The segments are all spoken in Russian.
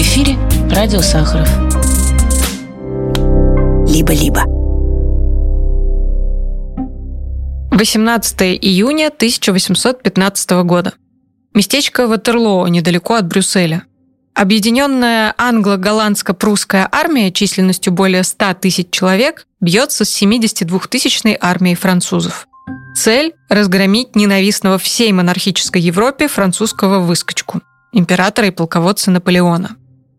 эфире радио Сахаров. Либо-либо. 18 июня 1815 года. Местечко Ватерлоо, недалеко от Брюсселя. Объединенная англо-голландско-прусская армия численностью более 100 тысяч человек бьется с 72-тысячной армией французов. Цель – разгромить ненавистного всей монархической Европе французского выскочку, императора и полководца Наполеона.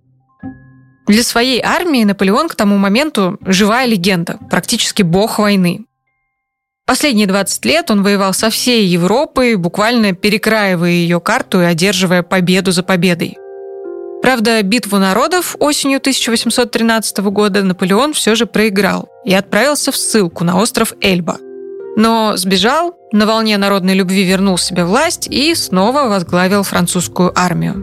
Для своей армии Наполеон к тому моменту живая легенда, практически бог войны. Последние 20 лет он воевал со всей Европой, буквально перекраивая ее карту и одерживая победу за победой. Правда, битву народов осенью 1813 года Наполеон все же проиграл и отправился в ссылку на остров Эльба. Но сбежал, на волне народной любви вернул себе власть и снова возглавил французскую армию.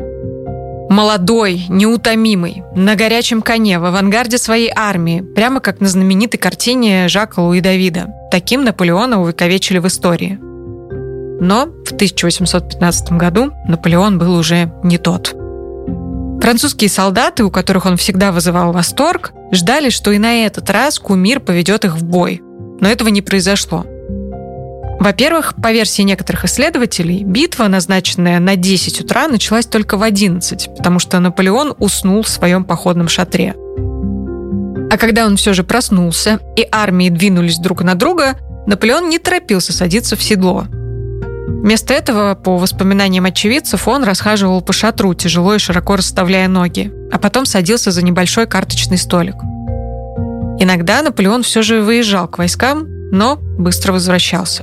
Молодой, неутомимый, на горячем коне, в авангарде своей армии, прямо как на знаменитой картине Жака Луи Давида. Таким Наполеона увековечили в истории. Но в 1815 году Наполеон был уже не тот. Французские солдаты, у которых он всегда вызывал восторг, ждали, что и на этот раз кумир поведет их в бой. Но этого не произошло. Во-первых, по версии некоторых исследователей, битва, назначенная на 10 утра, началась только в 11, потому что Наполеон уснул в своем походном шатре. А когда он все же проснулся, и армии двинулись друг на друга, Наполеон не торопился садиться в седло. Вместо этого, по воспоминаниям очевидцев, он расхаживал по шатру, тяжело и широко расставляя ноги, а потом садился за небольшой карточный столик. Иногда Наполеон все же выезжал к войскам, но быстро возвращался.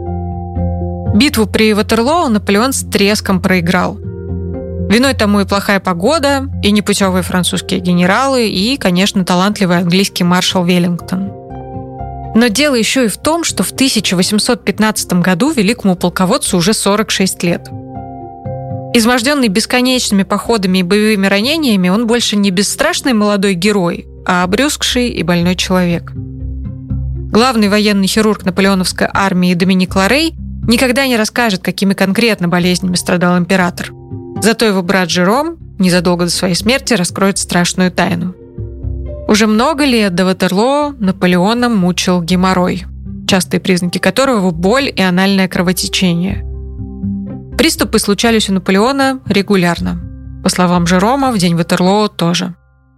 Битву при Ватерлоо Наполеон с треском проиграл. Виной тому и плохая погода, и непутевые французские генералы, и, конечно, талантливый английский маршал Веллингтон. Но дело еще и в том, что в 1815 году великому полководцу уже 46 лет. Изможденный бесконечными походами и боевыми ранениями, он больше не бесстрашный молодой герой, а обрюзгший и больной человек. Главный военный хирург наполеоновской армии Доминик Ларей никогда не расскажет, какими конкретно болезнями страдал император. Зато его брат Жером незадолго до своей смерти раскроет страшную тайну. Уже много лет до Ватерлоо Наполеона мучил геморрой, частые признаки которого – боль и анальное кровотечение. Приступы случались у Наполеона регулярно. По словам Жерома, в день Ватерлоо тоже.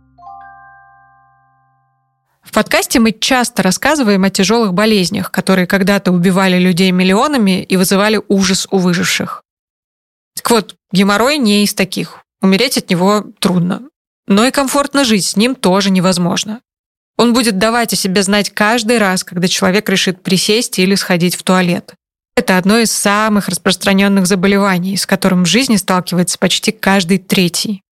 В подкасте мы часто рассказываем о тяжелых болезнях, которые когда-то убивали людей миллионами и вызывали ужас у выживших. Так вот, геморрой не из таких. Умереть от него трудно. Но и комфортно жить с ним тоже невозможно. Он будет давать о себе знать каждый раз, когда человек решит присесть или сходить в туалет. Это одно из самых распространенных заболеваний, с которым в жизни сталкивается почти каждый третий.